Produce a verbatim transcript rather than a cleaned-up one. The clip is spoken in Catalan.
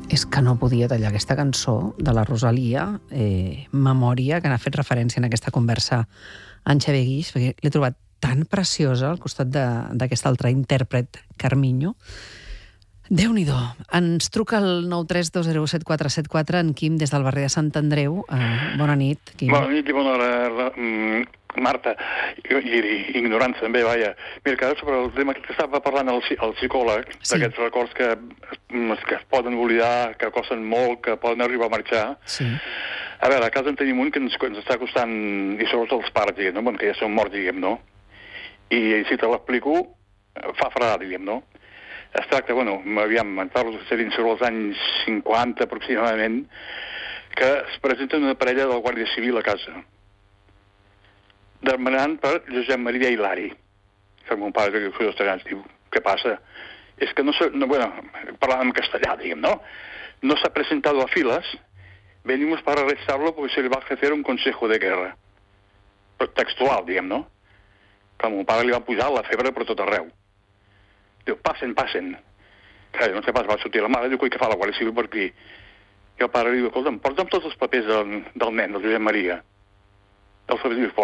És que no podia tallar aquesta cançó de la Rosalia, eh, Memòria, que n'ha fet referència en aquesta conversa en Xavier Guix, perquè l'he trobat tan preciosa al costat d'aquest altre intèrpret, Carminyo. Déu-n'hi-do. Ens truca el nou tres dos zero set quatre set quatre en Quim des del barri de Sant Andreu. Uh, bona nit, Quim. Bona nit i bona hora, Marta. I, i ignorància també, vaja. Mira, que sobre el tema que estava parlant el, el psicòleg, sí. D'aquests records que, que es poden oblidar, que costen molt, que poden arribar a marxar. Sí. A veure, a casa en tenim un que ens, ens està costant, i sobretot els pares, diguem, no? Bueno, que ja són morts, diguem, no? I si te l'explico, fa fregar, diguem, no? Es tracta, bueno, aviam, en parlo serien sobre els anys cinquanta aproximadament, que es presenta una parella del Guàrdia Civil a casa, demanant per Josep Maria Hilari. Que mon pare, que fos estrellans, diu, què passa? És que no se, no, bueno, parlant en castellà, diguem, ¿no? No se ha presentado a filas, venimos para arrestarlo porque se le va a ejercer un consejo de guerra. Textual, diguem, no? Que mon pare li va pujar la febre per tot arreu. Diu, passen, passen. Clar, no sé pas, va sortir la mare, diu, què fa la Guàrdia Civil per aquí? I el pare li diu, escolta'm, porta'm tots els papers del, del nen, del Josep Maria. El diu,